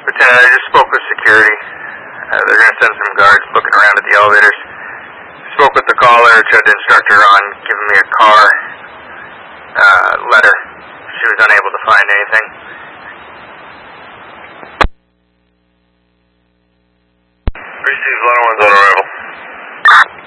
Lieutenant, I just spoke with security. They're going to send some guards looking around at the elevators. Spoke with the caller, tried to instruct her on giving me a car letter. She was unable to find anything. Received, line 1's on arrival.